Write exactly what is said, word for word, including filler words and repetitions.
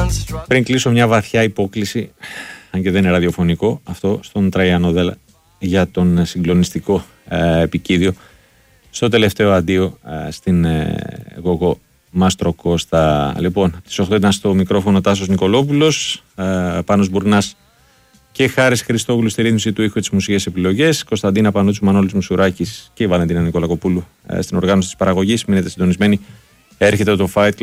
Πριν κλείσω, μια βαθιά υπόκληση, αν και δεν είναι ραδιοφωνικό, αυτό στον Τραϊάνο Δέλα για τον συγκλονιστικό ε, επικίδιο στο τελευταίο αντίο ε, στην ε, Γογό Μάστρο Κώστα. Λοιπόν, από τις οκτώ ήταν στο μικρόφωνο Τάσος Νικολόπουλος, ε, Πάνος Μπουρνάς και Χάρης Χριστόγλου στη ρύθμιση του ήχου, της μουσικές επιλογές, Κωνσταντίνα Πανούτσου, Μανώλης Μουσουράκης και η Βαλεντίνα Νικολακοπούλου ε, στην οργάνωση της παραγωγής. Μείνετε συντονισμένοι, έρχεται το Fight Club.